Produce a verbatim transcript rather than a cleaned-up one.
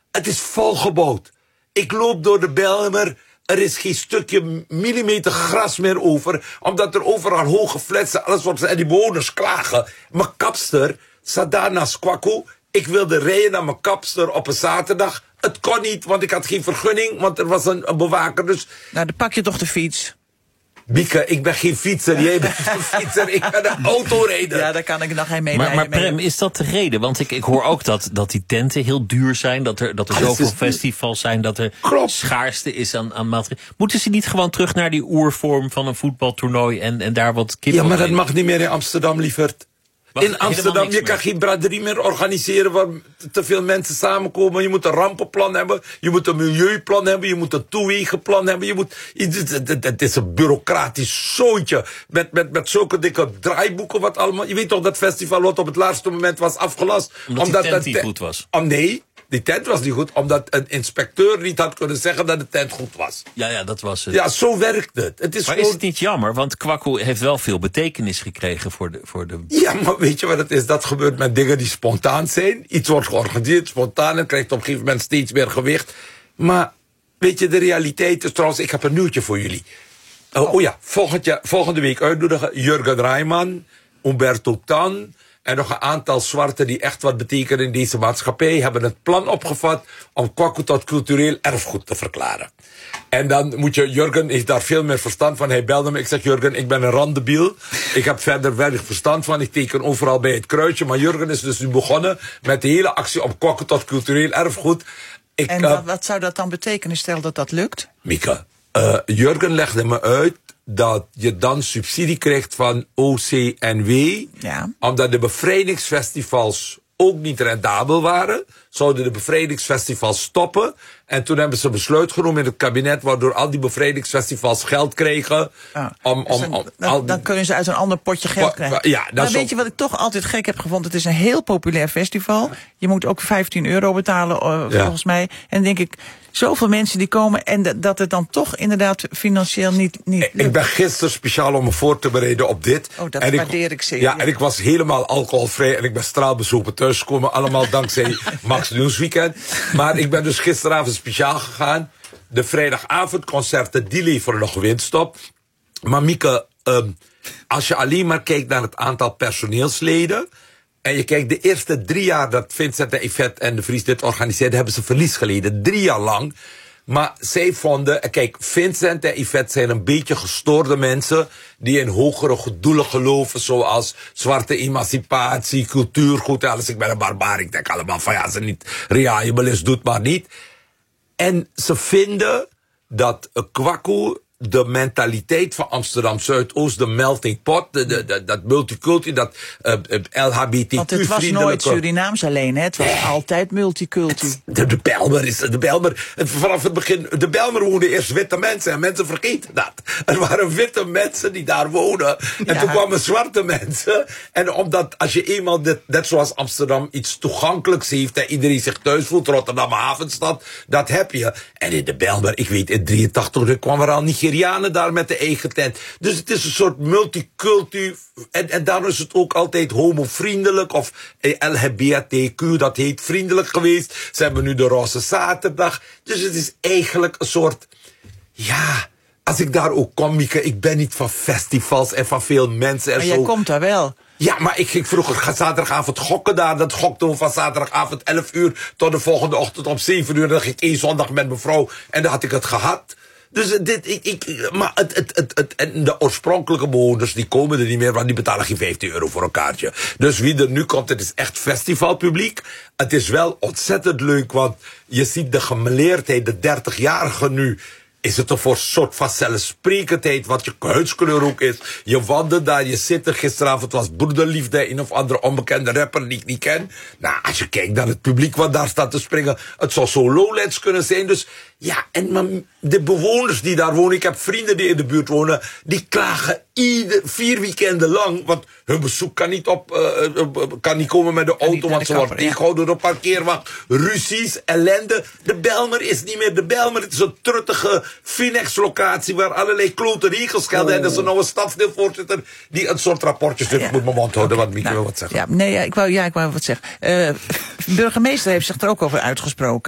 Het is volgebouwd. Ik loop door de Bijlmer. Er is geen stukje millimeter gras meer over. Omdat er overal hoge flatsen, alles wordt. En die bewoners klagen. Mijn kapster zat daar naast Kwaku. Ik wilde rijden naar mijn kapster op een zaterdag. Het kon niet, want ik had geen vergunning. Want er was een, een bewaker. Dus. Nou, dan pak je toch de fiets. Bieke, ik ben geen fietser. Jij bent een fietser. Ik ben een autorijder. Ja, daar kan ik nog geen mee. Maar, maar Prem, is dat de reden? Want ik, ik hoor ook dat, dat die tenten heel duur zijn. Dat er, dat er zoveel is festivals zijn. Dat er Klopt. schaarste is aan, aan materiaal. Moeten ze niet gewoon terug naar die oervorm van een voetbaltoernooi. En, en daar wat kippen. Ja, maar dat mag niet meer in Amsterdam, lieverd. Wacht, in Amsterdam, je kan geen braderie meer organiseren waar te veel mensen samenkomen. Je moet een rampenplan hebben, je moet een milieuplan hebben, je moet een toewegenplan hebben. Je moet, het is een bureaucratisch zooitje met, met, met zulke dikke draaiboeken wat allemaal. Je weet toch dat festival wat op het laatste moment was afgelast. Omdat, omdat die tent niet goed was. Oh nee, die tent was niet goed, omdat een inspecteur niet had kunnen zeggen dat de tent goed was. Ja, ja, dat was het. Ja, zo werkt het. het is maar gewoon... is het niet jammer? Want Kwaku heeft wel veel betekenis gekregen voor de, voor de... Ja, maar weet je wat het is? Dat gebeurt met dingen die spontaan zijn. Iets wordt georganiseerd, spontaan, en krijgt op een gegeven moment steeds meer gewicht. Maar weet je, de realiteit is trouwens, ik heb een nieuwtje voor jullie. Uh, oh ja, volgend jaar, volgende week uitnodigen Jurgen Rijman, Umberto Tan en nog een aantal zwarten die echt wat betekenen in deze maatschappij, hebben het plan opgevat om Kwaku tot cultureel erfgoed te verklaren. En dan moet je, Jurgen heeft daar veel meer verstand van. Hij belde me, ik zeg Jurgen, ik ben een randebiel. Ik heb verder weinig verstand van, ik teken overal bij het kruidje. Maar Jurgen is dus nu begonnen met de hele actie om Kwaku tot cultureel erfgoed. Ik, en uh, wat, wat zou dat dan betekenen, stel dat dat lukt? Mieke, uh, Jurgen legde me uit dat je dan subsidie krijgt van O C N W. Ja. Omdat de bevrijdingsfestivals ook niet rendabel waren, zouden de bevrijdingsfestivals stoppen. En toen hebben ze een besluit genomen in het kabinet, waardoor al die bevrijdingsfestivals geld kregen. Ah, om, dus om, dan, om, dan, al die... dan kunnen ze uit een ander potje geld krijgen. Ja, maar weet zo... je wat ik toch altijd gek heb gevonden? Het is een heel populair festival. Je moet ook vijftien euro betalen, uh, ja. volgens mij. En dan denk ik, zoveel mensen die komen en de, dat het dan toch inderdaad financieel niet, niet lukt. Ik ben gisteren speciaal om me voor te bereiden op dit. Oh, dat en waardeer ik, ik zeer. Ja, ja, en ik was helemaal alcoholvrij en ik ben straalbezopen thuisgekomen. Allemaal dankzij Max Nieuwsweekend. Maar ik ben dus gisteravond speciaal gegaan. De vrijdagavondconcerten, die leveren nog winst op. Maar Mieke, um, als je alleen maar kijkt naar het aantal personeelsleden, en je kijkt de eerste drie jaar dat Vincent en Yvette en de Vries dit organiseerden, hebben ze verlies geleden. Drie jaar lang. Maar zij vonden, kijk, Vincent en Yvette zijn een beetje gestoorde mensen die in hogere doelen geloven, zoals zwarte emancipatie, cultuurgoed, alles. Ik ben een barbaar, ik denk allemaal van ja, als het niet reliable is, doet maar niet. En ze vinden dat Kwaku de mentaliteit van Amsterdam Zuidoost, de melting pot, de, de, de, dat multiculti, dat uh, L H B T Q-vriendelijke... Want het was nooit Surinaams alleen, hè? Het was nee. altijd multiculti. De, de Bijlmer is de Bijlmer. Vanaf het begin, de Bijlmer woonden eerst witte mensen en mensen vergeten dat. Er waren witte mensen die daar wonen. En ja. toen kwamen zwarte mensen. En omdat als je eenmaal, dit, net zoals Amsterdam, iets toegankelijks heeft en iedereen zich thuis voelt, Rotterdam havenstad, dat heb je. En in de Bijlmer, ik weet, in drieëntachtig kwam er al niet daar met de eigen tent. Dus het is een soort multicultuur. En, en daarom is het ook altijd homovriendelijk. Of L H B T Q, dat heet vriendelijk geweest. Ze hebben nu de Roze Zaterdag. Dus het is eigenlijk een soort... Ja, als ik daar ook kom, Mieke, ik ben niet van festivals en van veel mensen en maar zo. jij komt daar wel. Ja, maar ik ging vroeger zaterdagavond gokken daar. Dat gokten we van zaterdagavond elf uur tot de volgende ochtend om zeven uur. Dan ging ik één zondag met mijn vrouw en dan had ik het gehad. Dus dit, ik, ik, maar het, het, het, het, en de oorspronkelijke bewoners, die komen er niet meer, want die betalen geen vijftien euro voor een kaartje. Dus wie er nu komt, het is echt festivalpubliek. Het is wel ontzettend leuk, want je ziet de gemeleerdheid, de dertigjarigen nu. Is het een voor soort vanzelfsprekendheid, wat je huidskleur ook is. Je wandelt daar, je zit er. Gisteravond was Broederliefde, een of andere onbekende rapper die ik niet ken. Nou, als je kijkt naar het publiek wat daar staat te springen, het zou zo Lowlands kunnen zijn. Dus ja, en de bewoners die daar wonen, ik heb vrienden die in de buurt wonen, die klagen ieder, vier weekenden lang, want hun bezoek kan niet, op, uh, kan niet komen met de auto, want ze worden tegengehouden door de parkeerwacht. Ruzies, ellende. De Bijlmer is niet meer de Bijlmer. Het is een truttige Finex-locatie waar allerlei klote regels gelden. Oh. En er is een oude stadsdeelvoorzitter die een soort rapportjes doet. Ja. Ik moet mijn mond houden, okay. wat Mieke nou, wil wat zeggen. Ja, nee, ja, ik wou, ja, ik wou wat zeggen. Uh, burgemeester heeft zich er ook over uitgesproken.